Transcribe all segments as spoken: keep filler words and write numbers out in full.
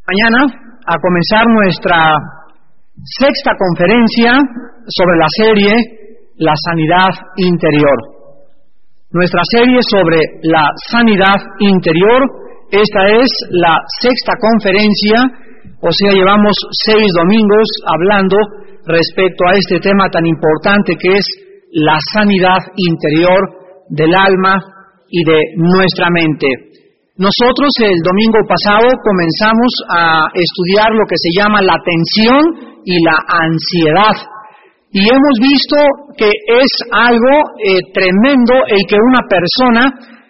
Mañana a comenzar nuestra sexta conferencia sobre la serie La Sanidad Interior. Nuestra serie sobre la sanidad interior, esta es la sexta conferencia, o sea, llevamos seis domingos hablando respecto a este tema tan importante que es la sanidad interior del alma y de nuestra mente. Nosotros el domingo pasado comenzamos a estudiar lo que se llama la tensión y la ansiedad. Y hemos visto que es algo eh, tremendo el que una persona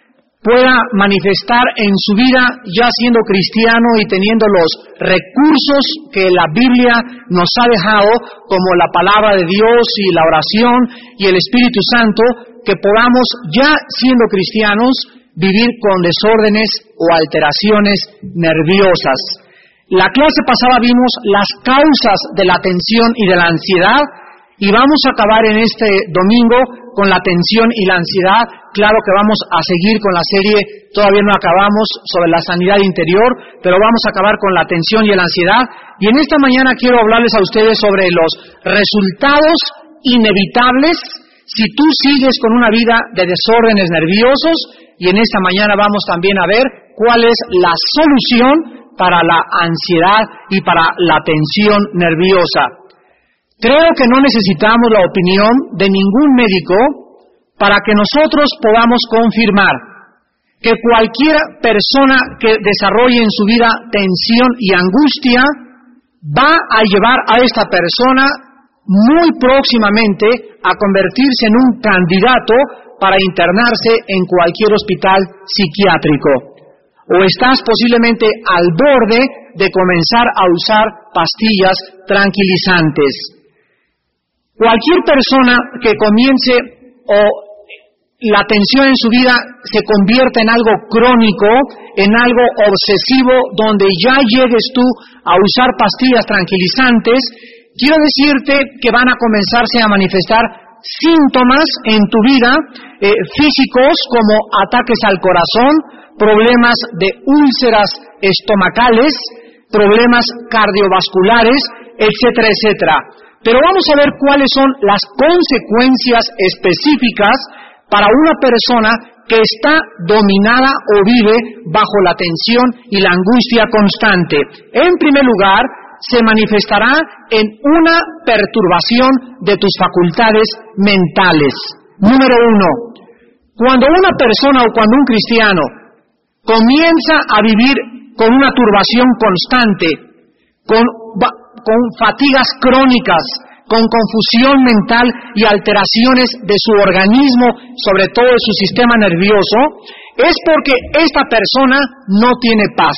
pueda manifestar en su vida, ya siendo cristiano y teniendo los recursos que la Biblia nos ha dejado, como la palabra de Dios y la oración y el Espíritu Santo, que podamos, ya siendo cristianos, vivir con desórdenes o alteraciones nerviosas. La clase pasada vimos las causas de la tensión y de la ansiedad, y vamos a acabar en este domingo con la tensión y la ansiedad. Claro que vamos a seguir con la serie, todavía no acabamos, sobre la sanidad interior, pero vamos a acabar con la tensión y la ansiedad. Y en esta mañana quiero hablarles a ustedes sobre los resultados inevitables si tú sigues con una vida de desórdenes nerviosos, y en esta mañana vamos también a ver cuál es la solución para la ansiedad y para la tensión nerviosa. Creo que no necesitamos la opinión de ningún médico para que nosotros podamos confirmar que cualquier persona que desarrolle en su vida tensión y angustia va a llevar a esta persona muy próximamente a convertirse en un candidato para internarse en cualquier hospital psiquiátrico. O estás posiblemente al borde de comenzar a usar pastillas tranquilizantes. Cualquier persona que comience o la tensión en su vida se convierta en algo crónico, en algo obsesivo, donde ya llegues tú a usar pastillas tranquilizantes, quiero decirte que van a comenzarse a manifestar síntomas en tu vida eh, físicos como ataques al corazón, problemas de úlceras estomacales, problemas cardiovasculares, etcétera, etcétera. Pero vamos a ver cuáles son las consecuencias específicas para una persona que está dominada o vive bajo la tensión y la angustia constante. En primer lugar, se manifestará en una perturbación de tus facultades mentales. Número uno, cuando una persona o cuando un cristiano comienza a vivir con una turbación constante, con con fatigas crónicas, con confusión mental y alteraciones de su organismo, sobre todo de su sistema nervioso, es porque esta persona no tiene paz.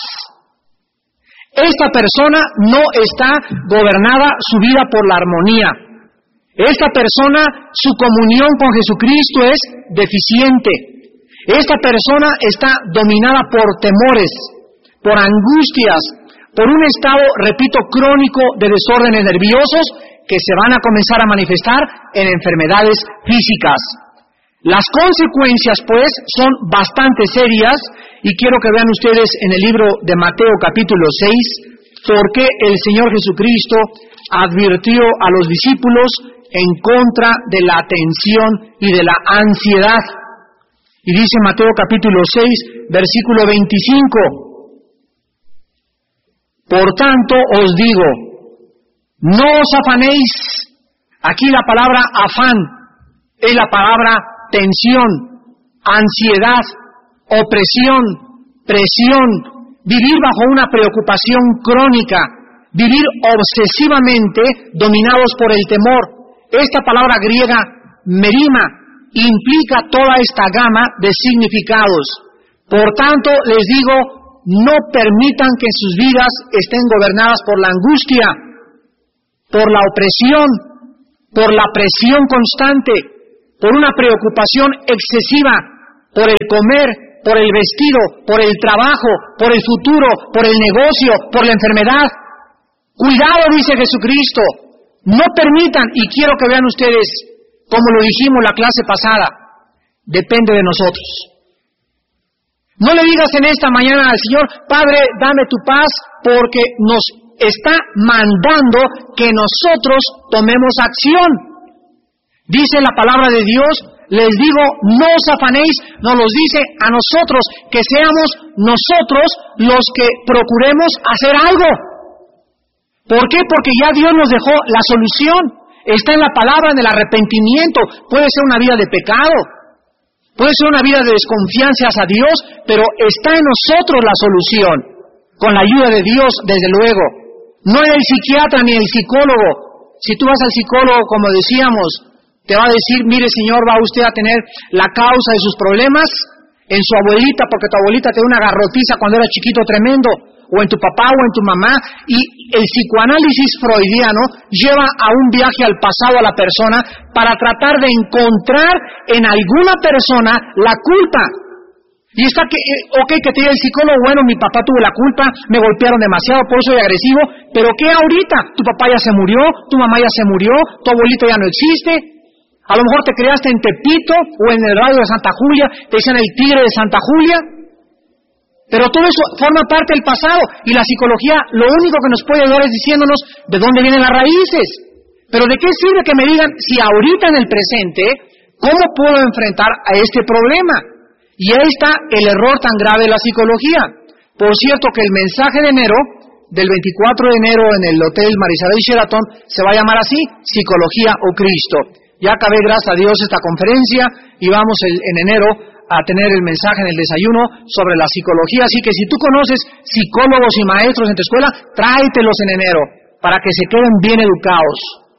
Esta persona no está gobernada su vida por la armonía. Esta persona, su comunión con Jesucristo es deficiente. Esta persona está dominada por temores, por angustias, por un estado, repito, crónico de desórdenes nerviosos que se van a comenzar a manifestar en enfermedades físicas. Las consecuencias, pues, son bastante serias, y quiero que vean ustedes en el libro de Mateo capítulo seis, por qué el Señor Jesucristo advirtió a los discípulos en contra de la tensión y de la ansiedad. Y dice Mateo capítulo seis, versículo veinticinco, por tanto os digo, no os afanéis. Aquí la palabra afán es la palabra tensión, ansiedad, opresión, presión, vivir bajo una preocupación crónica, vivir obsesivamente dominados por el temor. Esta palabra griega, merima, implica toda esta gama de significados. Por tanto, les digo, no permitan que sus vidas estén gobernadas por la angustia, por la opresión, por la presión constante, por una preocupación excesiva, por el comer, por el vestido, por el trabajo, por el futuro, por el negocio, por la enfermedad. Cuidado, dice Jesucristo, no permitan, y quiero que vean ustedes, como lo dijimos la clase pasada, depende de nosotros. No le digas en esta mañana al Señor, Padre, dame tu paz, porque nos está mandando que nosotros tomemos acción. Dice la palabra de Dios, les digo, no os afanéis, nos los dice a nosotros, que seamos nosotros los que procuremos hacer algo. ¿Por qué? Porque ya Dios nos dejó la solución. Está en la palabra, en el arrepentimiento. Puede ser una vida de pecado, puede ser una vida de desconfianza hacia Dios, pero está en nosotros la solución, con la ayuda de Dios, desde luego. No en el psiquiatra ni el psicólogo. Si tú vas al psicólogo, como decíamos, te va a decir, mire señor, va usted a tener la causa de sus problemas en su abuelita, porque tu abuelita te dio una garrotiza cuando era chiquito tremendo, o en tu papá o en tu mamá, y el psicoanálisis freudiano lleva a un viaje al pasado a la persona para tratar de encontrar en alguna persona la culpa. Y está que, ok, que te diga el psicólogo, bueno, mi papá tuvo la culpa, me golpearon demasiado, por eso soy agresivo, pero ¿qué ahorita? Tu papá ya se murió, tu mamá ya se murió, tu abuelito ya no existe. A lo mejor te creaste en Tepito o en el radio de Santa Julia, te dicen el tigre de Santa Julia. Pero todo eso forma parte del pasado, y la psicología lo único que nos puede ayudar es diciéndonos de dónde vienen las raíces. Pero ¿de qué sirve que me digan si ahorita en el presente, cómo puedo enfrentar a este problema? Y ahí está el error tan grave de la psicología. Por cierto que el mensaje de enero, del veinticuatro de enero en el Hotel Marisabel Sheraton, se va a llamar así, Psicología o Cristo. Ya acabé, gracias a Dios, esta conferencia y vamos el, en enero a tener el mensaje en el desayuno sobre la psicología. Así que si tú conoces psicólogos y maestros en tu escuela, tráetelos en enero para que se queden bien educados.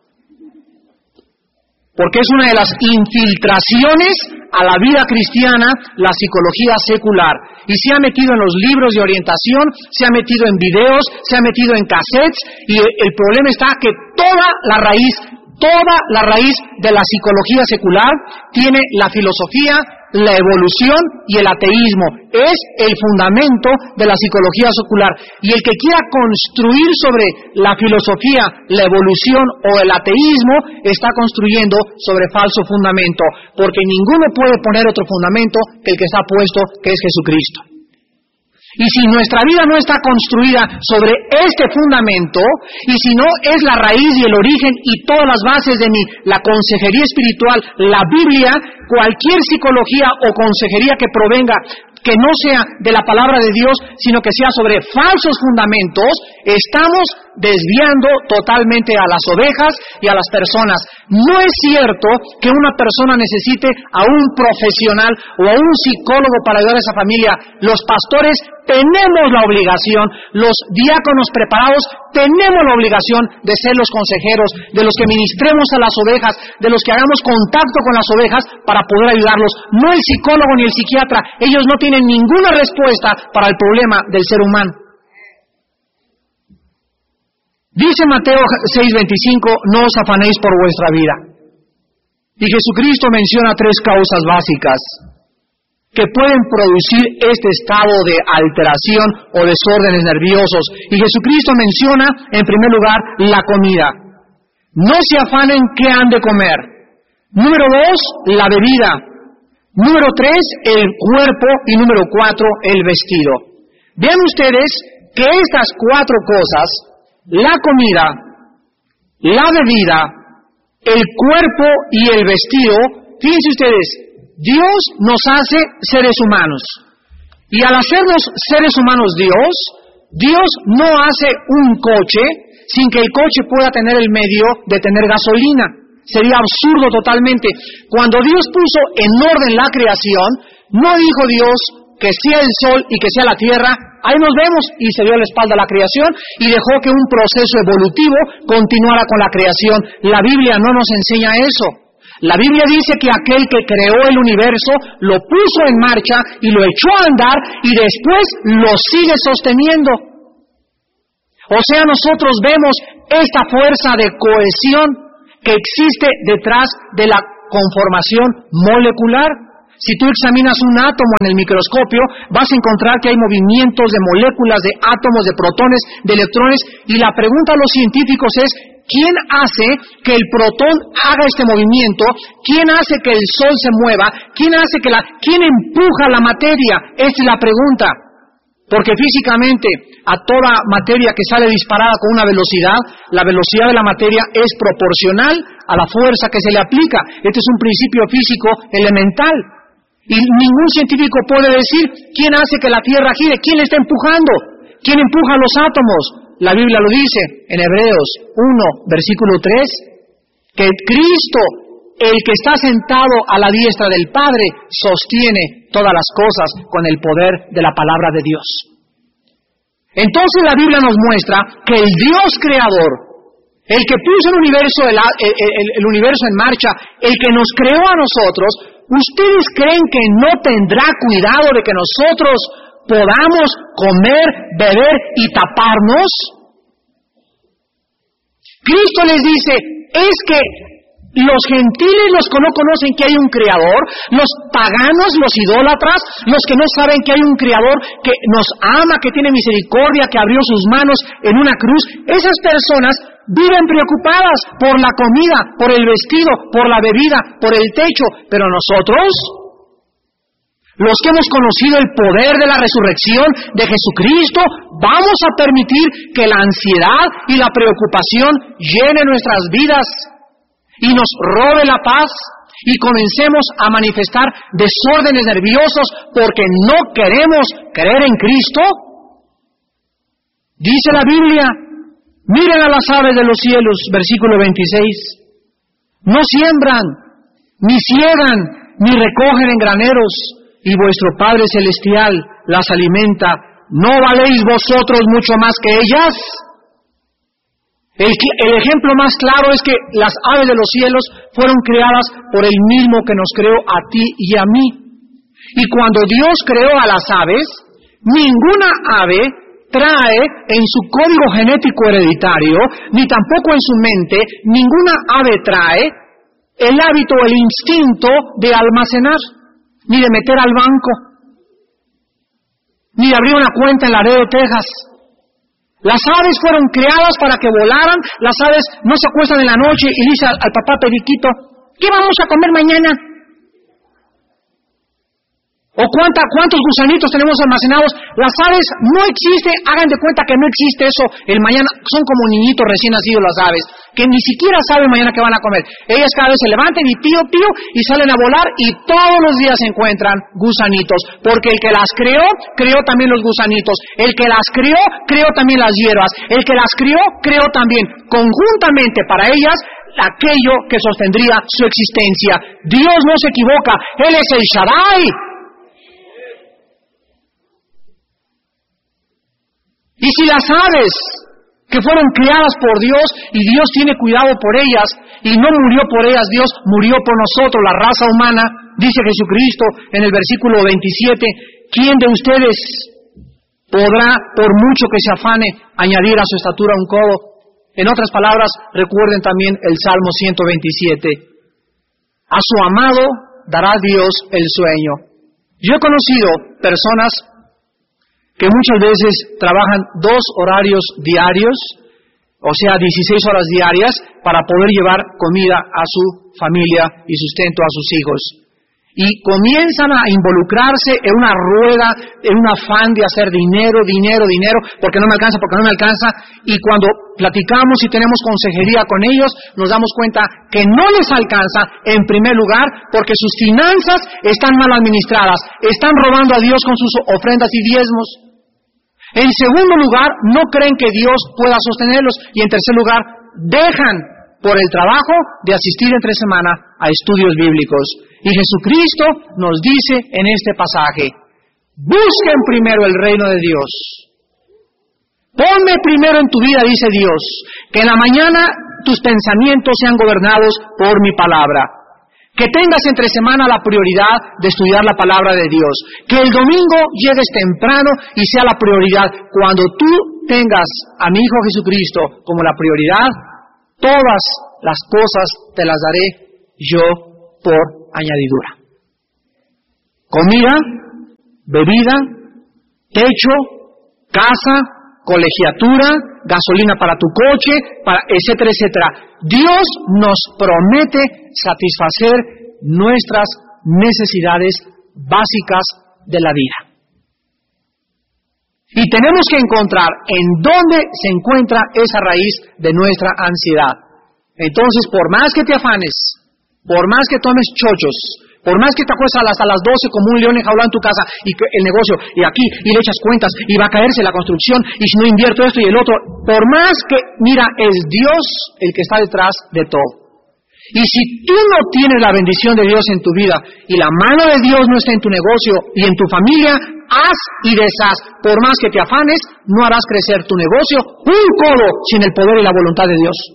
Porque es una de las infiltraciones a la vida cristiana, la psicología secular. Y se ha metido en los libros de orientación, se ha metido en videos, se ha metido en cassettes, y el problema está que toda la raíz, toda la raíz de la psicología secular tiene la filosofía, la evolución y el ateísmo. Es el fundamento de la psicología secular. Y el que quiera construir sobre la filosofía, la evolución o el ateísmo, está construyendo sobre falso fundamento, porque ninguno puede poner otro fundamento que el que está puesto, que es Jesucristo. Y si nuestra vida no está construida sobre este fundamento, y si no es la raíz y el origen y todas las bases de mi, la consejería espiritual, la Biblia, cualquier psicología o consejería que provenga, que no sea de la palabra de Dios, sino que sea sobre falsos fundamentos, estamos desviando totalmente a las ovejas y a las personas. No es cierto que una persona necesite a un profesional o a un psicólogo para ayudar a esa familia. Los pastores tenemos la obligación, los diáconos preparados tenemos la obligación de ser los consejeros, de los que ministremos a las ovejas, de los que hagamos contacto con las ovejas para poder ayudarlos. No el psicólogo ni el psiquiatra, ellos no tienen ninguna respuesta para el problema del ser humano. Dice Mateo seis veinticinco, no os afanéis por vuestra vida. Y Jesucristo menciona tres causas básicas que pueden producir este estado de alteración o desórdenes nerviosos. Y Jesucristo menciona, en primer lugar, la comida. No se afanen qué han de comer. Número dos, la bebida. Número tres, el cuerpo. Y número cuatro, el vestido. Vean ustedes que estas cuatro cosas, la comida, la bebida, el cuerpo y el vestido, fíjense ustedes, Dios nos hace seres humanos. Y al hacernos seres humanos Dios, Dios no hace un coche sin que el coche pueda tener el medio de tener gasolina. Sería absurdo totalmente. Cuando Dios puso en orden la creación, no dijo Dios que sea el sol y que sea la tierra, ahí nos vemos, y se dio la espalda a la creación y dejó que un proceso evolutivo continuara con la creación. La Biblia no nos enseña eso. La Biblia dice que aquel que creó el universo lo puso en marcha y lo echó a andar y después lo sigue sosteniendo. O sea, nosotros vemos esta fuerza de cohesión que existe detrás de la conformación molecular. Si tú examinas un átomo en el microscopio, vas a encontrar que hay movimientos de moléculas, de átomos, de protones, de electrones, y la pregunta a los científicos es, ¿quién hace que el protón haga este movimiento? ¿Quién hace que el sol se mueva? ¿Quién hace que la, quién empuja la materia? Esta es la pregunta. Porque físicamente a toda materia que sale disparada con una velocidad, la velocidad de la materia es proporcional a la fuerza que se le aplica. Este es un principio físico elemental. Y ningún científico puede decir quién hace que la Tierra gire, quién le está empujando, quién empuja los átomos. La Biblia lo dice en Hebreos uno, versículo tres, que Cristo, el que está sentado a la diestra del Padre, sostiene todas las cosas con el poder de la palabra de Dios. Entonces la Biblia nos muestra que el Dios creador, el que puso el universo, el, el, el, el universo en marcha, el que nos creó a nosotros, ¿ustedes creen que no tendrá cuidado de que nosotros podamos comer, beber y taparnos? Cristo les dice, es que los gentiles, los que no conocen que hay un creador, los paganos, los idólatras, los que no saben que hay un creador que nos ama, que tiene misericordia, que abrió sus manos en una cruz, esas personas viven preocupadas por la comida, por el vestido, por la bebida, por el techo. Pero nosotros, los que hemos conocido el poder de la resurrección de Jesucristo, vamos a permitir que la ansiedad y la preocupación llenen nuestras vidas y nos robe la paz y comencemos a manifestar desórdenes nerviosos porque no queremos creer en Cristo. Dice la Biblia, miren a las aves de los cielos, versículo veintiséis, no siembran, ni ciegan, ni recogen en graneros, y vuestro Padre Celestial las alimenta. ¿No valéis vosotros mucho más que ellas? El, el ejemplo más claro es que las aves de los cielos fueron creadas por el mismo que nos creó a ti y a mí. Y cuando Dios creó a las aves, ninguna ave trae en su código genético hereditario, ni tampoco en su mente, ninguna ave trae el hábito, el instinto de almacenar, ni de meter al banco, ni de abrir una cuenta en Laredo, Texas. Las aves fueron creadas para que volaran. Las aves no se acuestan en la noche y dice al, al papá periquito, ¿qué vamos a comer mañana? ¿O cuánta, cuántos gusanitos tenemos almacenados? Las aves no existen, hagan de cuenta que no existe eso. El mañana son como niñitos recién nacidos las aves, que ni siquiera saben mañana qué van a comer. Ellas cada vez se levantan y pío, pío, y salen a volar y todos los días se encuentran gusanitos. Porque el que las creó, creó también los gusanitos. El que las creó, creó también las hierbas. El que las creó, creó también conjuntamente para ellas aquello que sostendría su existencia. Dios no se equivoca, Él es el Shaddai. Y si las aves que fueron creadas por Dios y Dios tiene cuidado por ellas y no murió por ellas, Dios murió por nosotros, la raza humana, dice Jesucristo en el versículo veintisiete, ¿quién de ustedes podrá, por mucho que se afane, añadir a su estatura un codo? En otras palabras, recuerden también el Salmo ciento veintisiete. A su amado dará Dios el sueño. Yo he conocido personas que muchas veces trabajan dos horarios diarios, o sea, dieciséis horas diarias, para poder llevar comida a su familia y sustento a sus hijos. Y comienzan a involucrarse en una rueda, en un afán de hacer dinero, dinero, dinero, porque no me alcanza, porque no me alcanza. Y cuando platicamos y tenemos consejería con ellos, nos damos cuenta que no les alcanza, en primer lugar, porque sus finanzas están mal administradas, están robando a Dios con sus ofrendas y diezmos. En segundo lugar, no creen que Dios pueda sostenerlos. Y en tercer lugar, dejan por el trabajo de asistir entre semana a estudios bíblicos. Y Jesucristo nos dice en este pasaje, busquen primero el reino de Dios. Ponme primero en tu vida, dice Dios, que en la mañana tus pensamientos sean gobernados por mi palabra. Que tengas entre semana la prioridad de estudiar la palabra de Dios. Que el domingo llegues temprano y sea la prioridad. Cuando tú tengas a mi Hijo Jesucristo como la prioridad, todas las cosas te las daré yo por añadidura. Comida, bebida, techo, casa, colegiatura, gasolina para tu coche, para etcétera, etcétera. Dios nos promete satisfacer nuestras necesidades básicas de la vida. Y tenemos que encontrar en dónde se encuentra esa raíz de nuestra ansiedad. Entonces, por más que te afanes, por más que tomes chochos, por más que te acuestas hasta las doce como un león enjaulado en tu casa, y el negocio, y aquí, y le echas cuentas, y va a caerse la construcción, y si no invierto esto y el otro, por más que, mira, es Dios el que está detrás de todo. Y si tú no tienes la bendición de Dios en tu vida, y la mano de Dios no está en tu negocio y en tu familia, haz y deshaz. Por más que te afanes, no harás crecer tu negocio un codo sin el poder y la voluntad de Dios.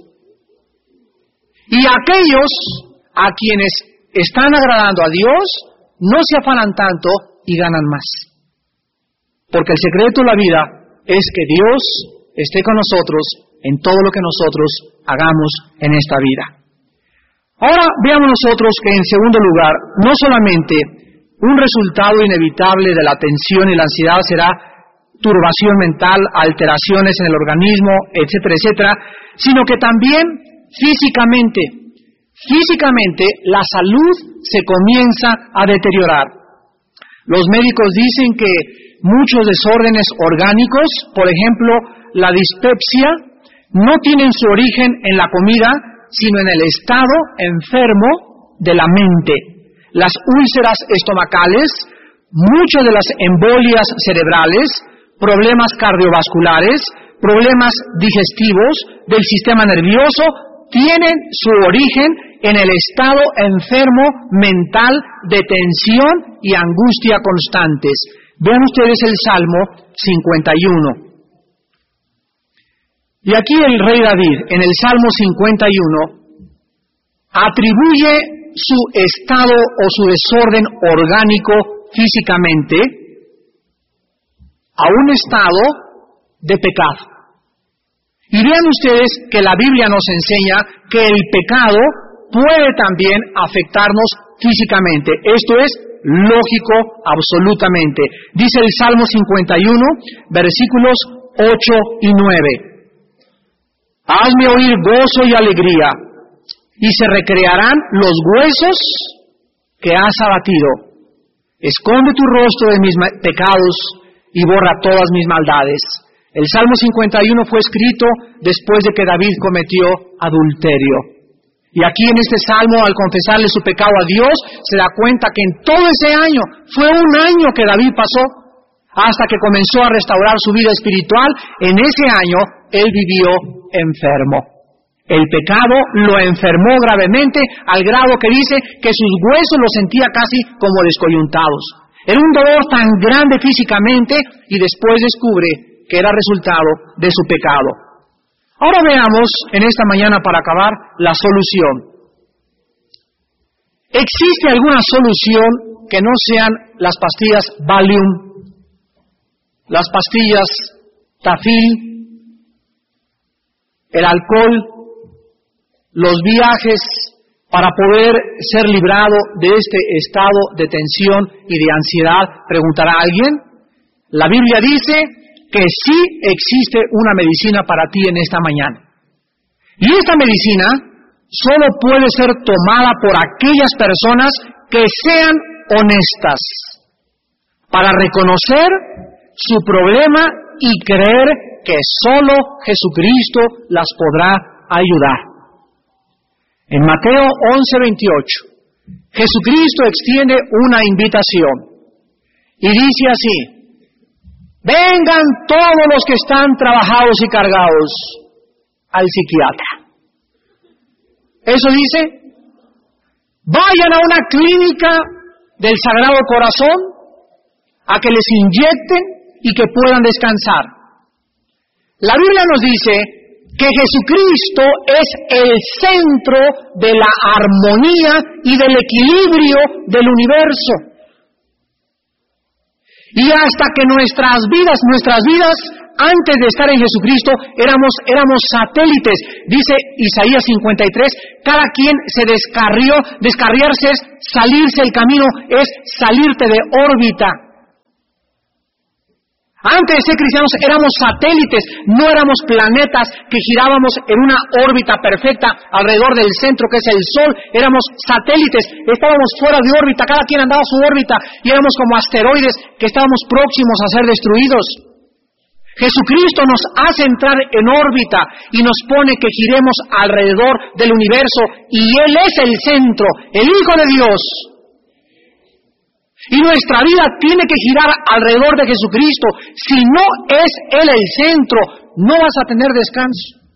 Y aquellos a quienes están agradando a Dios, no se afanan tanto y ganan más. Porque el secreto de la vida es que Dios esté con nosotros en todo lo que nosotros hagamos en esta vida. Ahora veamos nosotros que en segundo lugar, no solamente un resultado inevitable de la tensión y la ansiedad será turbación mental, alteraciones en el organismo, etcétera, etcétera, sino que también físicamente, físicamente la salud se comienza a deteriorar. Los médicos dicen que muchos desórdenes orgánicos, por ejemplo, la dispepsia, no tienen su origen en la comida, sino en el estado enfermo de la mente. Las úlceras estomacales, muchas de las embolias cerebrales, problemas cardiovasculares, problemas digestivos del sistema nervioso, tienen su origen en el estado enfermo mental de tensión y angustia constantes. Vean ustedes el Salmo cincuenta y uno. Y aquí el rey David, en el Salmo cincuenta y uno, atribuye su estado o su desorden orgánico físicamente a un estado de pecado. Y vean ustedes que la Biblia nos enseña que el pecado puede también afectarnos físicamente. Esto es lógico absolutamente. Dice el Salmo cincuenta y uno, versículos ocho y nueve. Hazme oír gozo y alegría, y se recrearán los huesos que has abatido. Esconde tu rostro de mis pecados y borra todas mis maldades. El Salmo cincuenta y uno fue escrito después de que David cometió adulterio. Y aquí en este Salmo, al confesarle su pecado a Dios, se da cuenta que en todo ese año, fue un año que David pasó, hasta que comenzó a restaurar su vida espiritual. En ese año, él vivió enfermo. El pecado lo enfermó gravemente, al grado que dice que sus huesos los sentía casi como descoyuntados. Era un dolor tan grande físicamente, y después descubre que era resultado de su pecado. Ahora veamos en esta mañana, para acabar, la solución. ¿Existe alguna solución que no sean las pastillas Valium, las pastillas Tafil, el alcohol, los viajes, para poder ser librado de este estado de tensión y de ansiedad? Preguntará alguien. La Biblia dice que sí existe una medicina para ti en esta mañana. Y esta medicina solo puede ser tomada por aquellas personas que sean honestas, para reconocer su problema y creer que solo Jesucristo las podrá ayudar. En Mateo once veintiocho, Jesucristo extiende una invitación y dice así: vengan todos los que están trabajados y cargados al psiquiatra. Eso dice, vayan a una clínica del Sagrado Corazón a que les inyecten y que puedan descansar. La Biblia nos dice que Jesucristo es el centro de la armonía y del equilibrio del universo. Y hasta que nuestras vidas, nuestras vidas, antes de estar en Jesucristo, éramos, éramos satélites. Dice Isaías cincuenta y tres, cada quien se descarrió, descarriarse es salirse del camino, es salirte de órbita. Antes de ser cristianos éramos satélites, no éramos planetas que girábamos en una órbita perfecta alrededor del centro que es el Sol. Éramos satélites, estábamos fuera de órbita, cada quien andaba a su órbita y éramos como asteroides que estábamos próximos a ser destruidos. Jesucristo nos hace entrar en órbita y nos pone que giremos alrededor del universo y Él es el centro, el Hijo de Dios. Y nuestra vida tiene que girar alrededor de Jesucristo. Si no es Él el centro, no vas a tener descanso.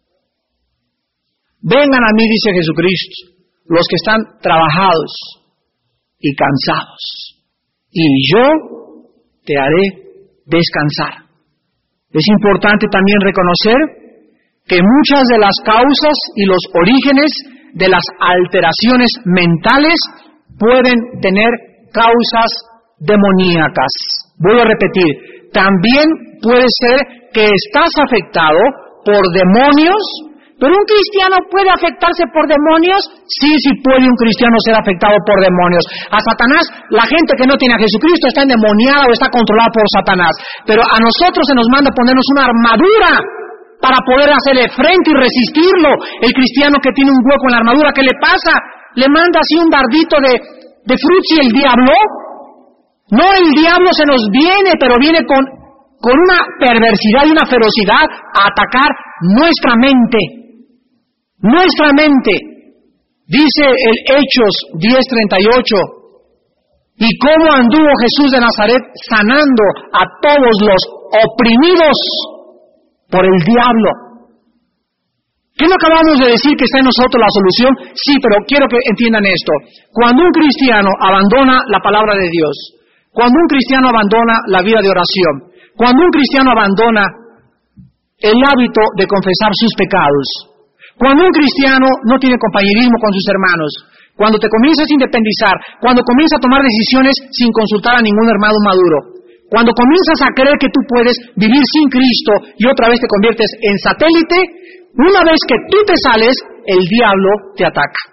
Vengan a mí, dice Jesucristo, los que están trabajados y cansados, y yo te haré descansar. Es importante también reconocer que muchas de las causas y los orígenes de las alteraciones mentales pueden tener causas demoníacas. Voy a repetir, también puede ser que estás afectado por demonios, pero un cristiano puede afectarse por demonios. Sí, sí puede un cristiano ser afectado por demonios. A Satanás, la gente que no tiene a Jesucristo está endemoniada o está controlada por Satanás, pero a nosotros se nos manda ponernos una armadura para poder hacerle frente y resistirlo. El cristiano que tiene un hueco en la armadura, ¿qué le pasa? Le manda así un dardito de ¿De Frucci el diablo? No, el diablo se nos viene, pero viene con, con una perversidad y una ferocidad a atacar nuestra mente. Nuestra mente. Dice el Hechos diez treinta y ocho. Y cómo anduvo Jesús de Nazaret sanando a todos los oprimidos por el diablo. ¿Qué no acabamos de decir que está en nosotros la solución? Sí, pero quiero que entiendan esto. Cuando un cristiano abandona la palabra de Dios, cuando un cristiano abandona la vida de oración, cuando un cristiano abandona el hábito de confesar sus pecados, cuando un cristiano no tiene compañerismo con sus hermanos, cuando te comienzas a independizar, cuando comienzas a tomar decisiones sin consultar a ningún hermano maduro, cuando comienzas a creer que tú puedes vivir sin Cristo y otra vez te conviertes en satélite, una vez que tú te sales, el diablo te ataca.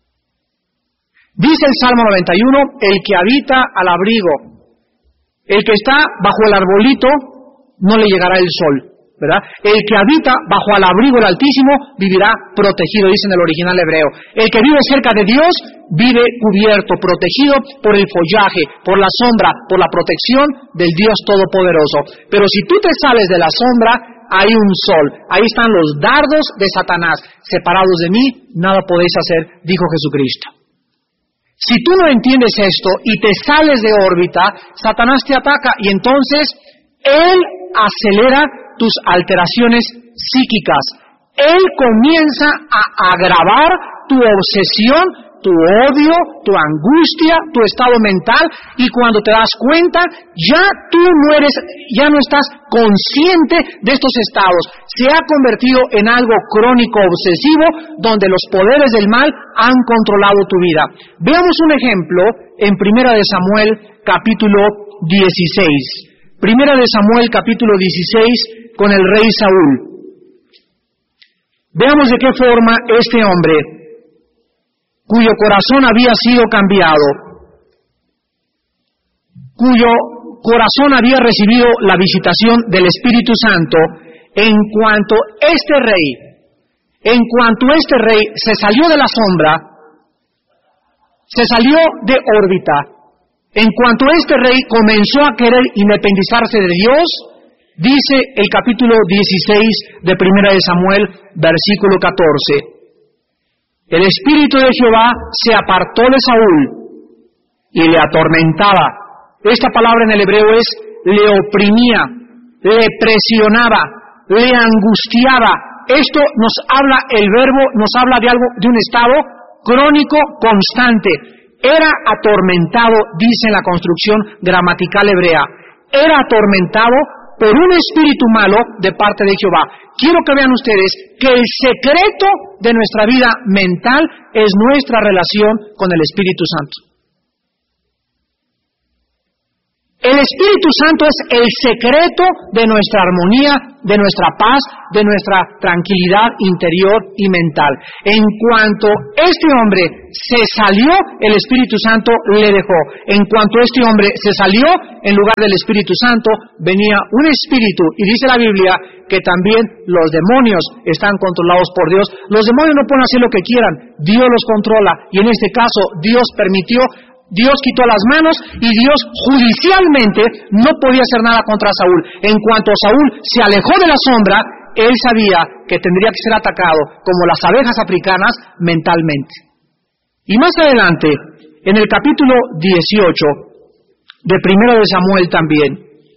Dice el Salmo noventa y uno, el que habita al abrigo, el que está bajo el arbolito, no le llegará el sol, ¿verdad? El que habita bajo el abrigo del Altísimo vivirá protegido, dice en el original hebreo. El que vive cerca de Dios vive cubierto, protegido por el follaje, por la sombra, por la protección del Dios Todopoderoso. Pero si tú te sales de la sombra, hay un sol, ahí están los dardos de Satanás, separados de mí, nada podéis hacer, dijo Jesucristo. Si tú no entiendes esto y te sales de órbita, Satanás te ataca y entonces él acelera tus alteraciones psíquicas. Él comienza a agravar tu obsesión, tu odio, tu angustia, tu estado mental, y cuando te das cuenta, ya tú no eres, ya no estás consciente de estos estados. Se ha convertido en algo crónico obsesivo, donde los poderes del mal han controlado tu vida. Veamos un ejemplo en Primera de Samuel, capítulo dieciséis. Primera de Samuel, capítulo dieciséis, con el rey Saúl. Veamos de qué forma este hombre, cuyo corazón había sido cambiado, cuyo corazón había recibido la visitación del Espíritu Santo, en cuanto este rey, en cuanto este rey se salió de la sombra, se salió de órbita, en cuanto este rey comenzó a querer independizarse de Dios, dice el capítulo dieciséis de Primera de Samuel, versículo catorce. El Espíritu de Jehová se apartó de Saúl y le atormentaba. Esta palabra en el hebreo es le oprimía, le presionaba, le angustiaba. Esto nos habla, el verbo nos habla de algo, de un estado crónico constante. Era atormentado, dice en la construcción gramatical hebrea. Era atormentado por un espíritu malo de parte de Jehová. Quiero que vean ustedes que el secreto de nuestra vida mental es nuestra relación con el Espíritu Santo. El Espíritu Santo es el secreto de nuestra armonía, de nuestra paz, de nuestra tranquilidad interior y mental. En cuanto este hombre se salió, el Espíritu Santo le dejó. En cuanto este hombre se salió, en lugar del Espíritu Santo, venía un espíritu. Y dice la Biblia que también los demonios están controlados por Dios. Los demonios no pueden hacer lo que quieran, Dios los controla. Y en este caso, Dios permitió, Dios quitó las manos y Dios judicialmente no podía hacer nada contra Saúl. En cuanto Saúl se alejó de la sombra, él sabía que tendría que ser atacado como las abejas africanas mentalmente. Y más adelante, en el capítulo dieciocho de Primero de Samuel también,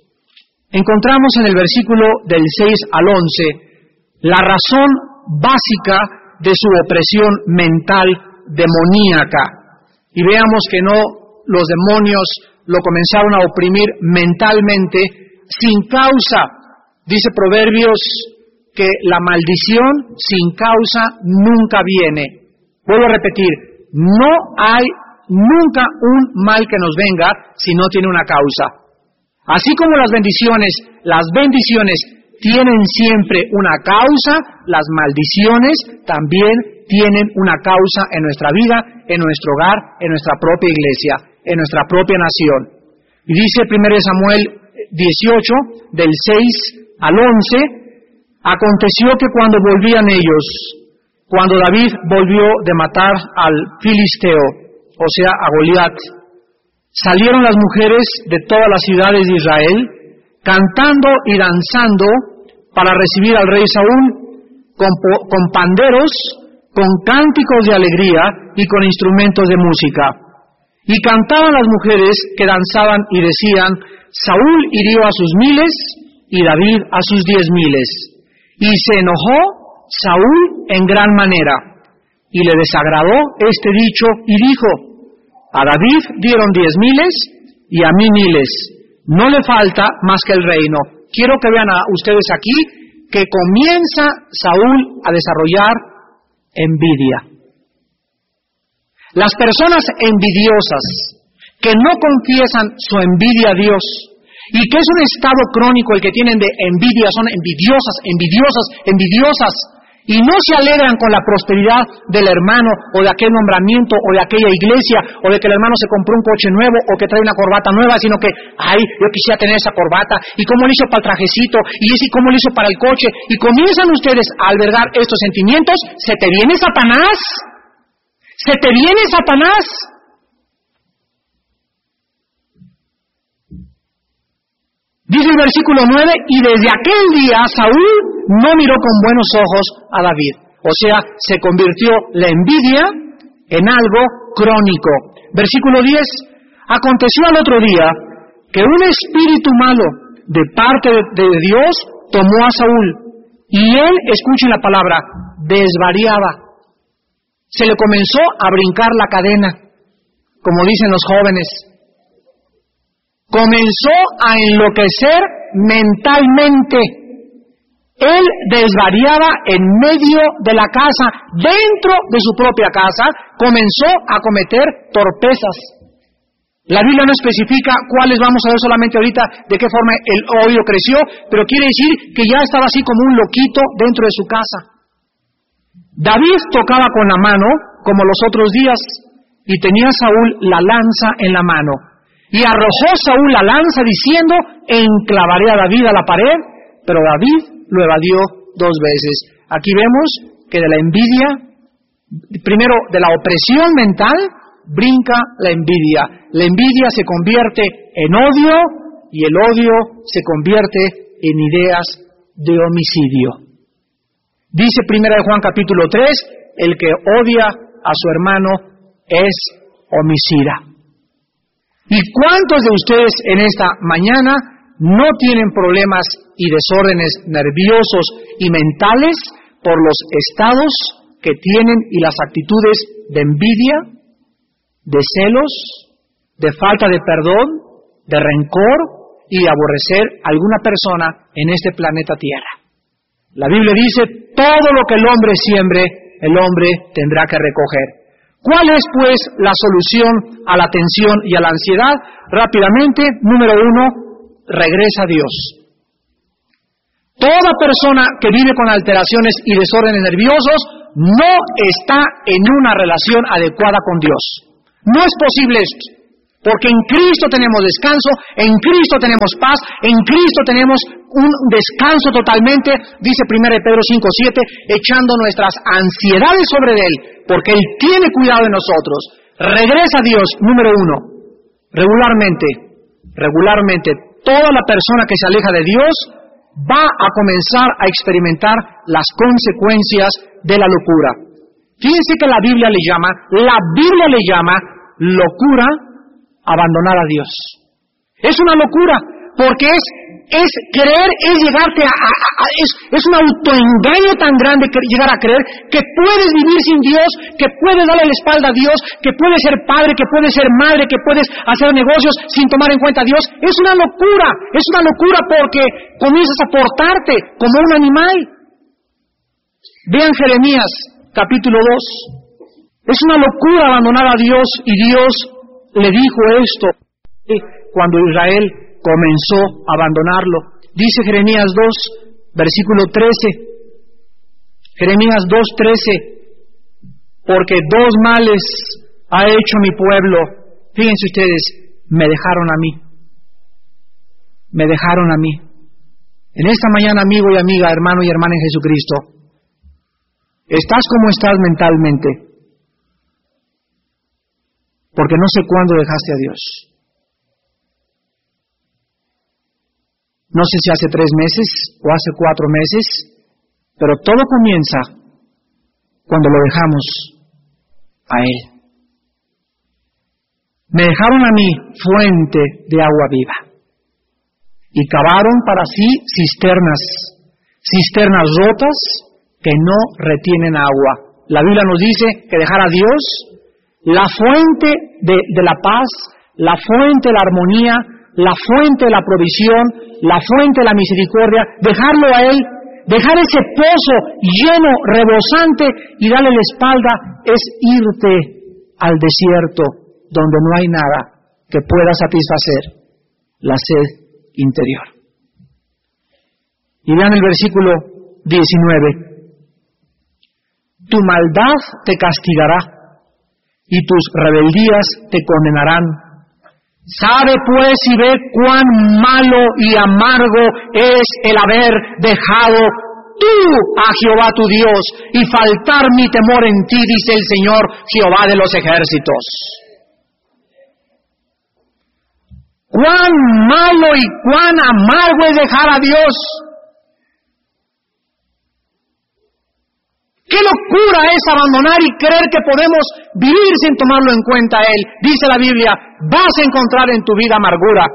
encontramos en el versículo del seis al once la razón básica de su opresión mental demoníaca. Y veamos que no los demonios lo comenzaron a oprimir mentalmente sin causa. Dice Proverbios que la maldición sin causa nunca viene. Vuelvo a repetir, no hay nunca un mal que nos venga si no tiene una causa. Así como las bendiciones, las bendiciones tienen siempre una causa, las maldiciones también tienen una causa en nuestra vida, en nuestro hogar, en nuestra propia iglesia, en nuestra propia nación. Y dice primero Samuel dieciocho, del seis al once, aconteció que cuando volvían ellos, cuando David volvió de matar al filisteo, o sea, a Goliat, salieron las mujeres de todas las ciudades de Israel, cantando y danzando para recibir al rey Saúl, con, con panderos, con cánticos de alegría y con instrumentos de música. Y cantaban las mujeres que danzaban y decían, Saúl hirió a sus miles y David a sus diez miles. Y se enojó Saúl en gran manera, y le desagradó este dicho, y dijo, a David dieron diez miles y a mí miles. No le falta más que el reino. Quiero que vean a ustedes aquí que comienza Saúl a desarrollar envidia. Las personas envidiosas que no confiesan su envidia a Dios y que es un estado crónico el que tienen de envidia, son envidiosas, envidiosas, envidiosas y no se alegran con la prosperidad del hermano o de aquel nombramiento o de aquella iglesia o de que el hermano se compró un coche nuevo o que trae una corbata nueva, sino que, ay, yo quisiera tener esa corbata y cómo le hizo para el trajecito y ese cómo le hizo para el coche, y comienzan ustedes a albergar estos sentimientos. Se te viene Satanás, se te viene Satanás. Dice el versículo nueve, y desde aquel día Saúl no miró con buenos ojos a David. O sea, se convirtió la envidia en algo crónico. Versículo diez, aconteció al otro día que un espíritu malo de parte de, de Dios tomó a Saúl, y él, escuchen la palabra, desvariaba. Se le comenzó a brincar la cadena, como dicen los jóvenes. Comenzó a enloquecer mentalmente. Él desvariaba en medio de la casa, dentro de su propia casa, comenzó a cometer torpezas. La Biblia no especifica cuáles, vamos a ver solamente ahorita de qué forma el odio creció, pero quiere decir que ya estaba así como un loquito dentro de su casa. David tocaba con la mano, como los otros días, y tenía Saúl la lanza en la mano. Y arrojó Saúl la lanza diciendo, enclavaré a David a la pared, pero David lo evadió dos veces. Aquí vemos que de la envidia, primero de la opresión mental, brinca la envidia. La envidia se convierte en odio y el odio se convierte en ideas de homicidio. Dice primera de Juan capítulo tres, el que odia a su hermano es homicida. ¿Y cuántos de ustedes en esta mañana no tienen problemas y desórdenes nerviosos y mentales por los estados que tienen y las actitudes de envidia, de celos, de falta de perdón, de rencor y de aborrecer a alguna persona en este planeta Tierra? La Biblia dice, todo lo que el hombre siembre, el hombre tendrá que recoger. ¿Cuál es, pues, la solución a la tensión y a la ansiedad? Rápidamente, número uno, regresa a Dios. Toda persona que vive con alteraciones y desórdenes nerviosos no está en una relación adecuada con Dios. No es posible esto, porque en Cristo tenemos descanso, en Cristo tenemos paz, en Cristo tenemos un descanso totalmente, dice primera de Pedro cinco siete, echando nuestras ansiedades sobre Él, porque Él tiene cuidado de nosotros. Regresa a Dios, número uno, regularmente, regularmente, toda la persona que se aleja de Dios va a comenzar a experimentar las consecuencias de la locura. Fíjense que la Biblia le llama, la Biblia le llama locura abandonar a Dios. Es una locura, porque es, es creer, es llegarte a, a, a es, es un autoengaño tan grande que llegar a creer que puedes vivir sin Dios, que puedes darle la espalda a Dios, que puedes ser padre, que puedes ser madre, que puedes hacer negocios sin tomar en cuenta a Dios. Es una locura, es una locura porque comienzas a portarte como un animal. Vean Jeremías capítulo dos. Es una locura abandonar a Dios, y Dios le dijo esto cuando Israel comenzó a abandonarlo. Dice Jeremías dos, versículo trece. Jeremías dos, trece. Porque dos males ha hecho mi pueblo. Fíjense ustedes, me dejaron a mí. Me dejaron a mí. En esta mañana, amigo y amiga, hermano y hermana en Jesucristo, ¿estás como estás mentalmente? Porque no sé cuándo dejaste a Dios. No sé si hace tres meses o hace cuatro meses, pero todo comienza cuando lo dejamos a Él. Me dejaron a mí fuente de agua viva y cavaron para sí cisternas, cisternas rotas que no retienen agua. La Biblia nos dice que dejar a Dios, la fuente de, de la paz, la fuente de la armonía, la fuente de la provisión, la fuente de la misericordia, dejarlo a Él, dejar ese pozo lleno, rebosante, y darle la espalda, es irte al desierto donde no hay nada que pueda satisfacer la sed interior. Y vean el versículo diecinueve. Tu maldad te castigará y tus rebeldías te condenarán. Sabe pues y ve cuán malo y amargo es el haber dejado tú a Jehová tu Dios y faltar mi temor en ti, dice el Señor Jehová de los ejércitos. Cuán malo y cuán amargo es dejar a Dios. ¡Qué locura es abandonar y creer que podemos vivir sin tomarlo en cuenta a Él! Dice la Biblia, vas a encontrar en tu vida amargura.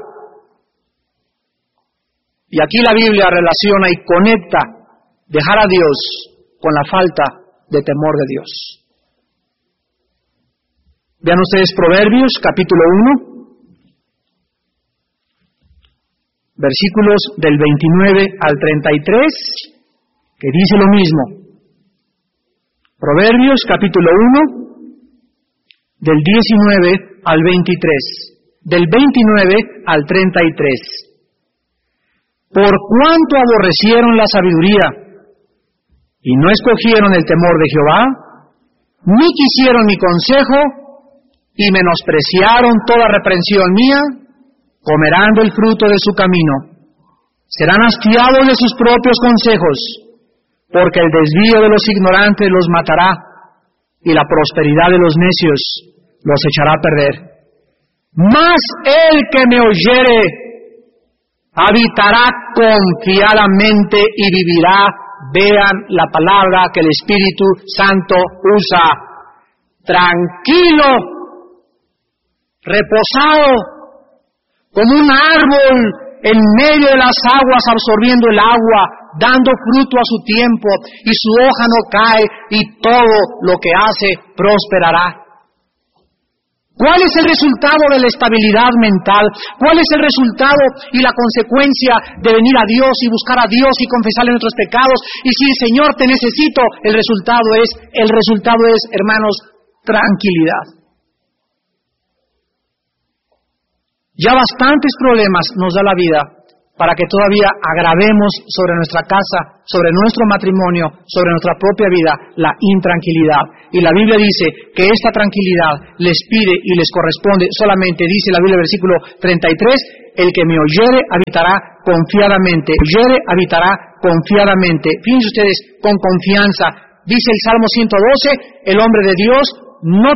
Y aquí la Biblia relaciona y conecta dejar a Dios con la falta de temor de Dios. Vean ustedes Proverbios, capítulo uno, versículos del veintinueve al treinta y tres, que dice lo mismo. Proverbios capítulo uno, del diecinueve al veintitrés, del veintinueve al treinta y tres. Por cuanto aborrecieron la sabiduría y no escogieron el temor de Jehová, ni quisieron mi consejo y menospreciaron toda reprensión mía, comerán del fruto de su camino, serán hastiados de sus propios consejos, porque el desvío de los ignorantes los matará, y la prosperidad de los necios los echará a perder. Mas el que me oyere habitará confiadamente y vivirá. Vean la palabra que el Espíritu Santo usa. Tranquilo, reposado, como un árbol en medio de las aguas, absorbiendo el agua, dando fruto a su tiempo, y su hoja no cae, y todo lo que hace prosperará. ¿Cuál es el resultado de la estabilidad mental? ¿Cuál es el resultado y la consecuencia de venir a Dios y buscar a Dios y confesarle nuestros pecados y decir, Señor, te necesito? El resultado es, el resultado es, hermanos, tranquilidad. Ya bastantes problemas nos da la vida para que todavía agravemos sobre nuestra casa, sobre nuestro matrimonio, sobre nuestra propia vida, la intranquilidad. Y la Biblia dice que esta tranquilidad les pide y les corresponde solamente, dice la Biblia, versículo treinta y tres, el que me oyere habitará confiadamente, oyere habitará confiadamente. Fíjense ustedes, con confianza. Dice el Salmo ciento doce, el hombre de Dios no